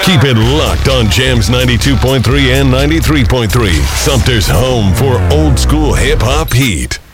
Keep it locked on Jams 92.3 and 93.3, Sumter's home for old school hip hop heat.